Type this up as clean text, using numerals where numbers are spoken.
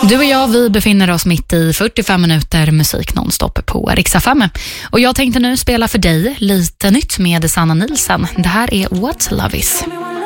Du och jag, vi befinner oss mitt i 45 minuter musik nonstop på Rix FM. Och jag tänkte nu spela för dig lite nytt med Sanna Nielsen. Det här är What Love Is.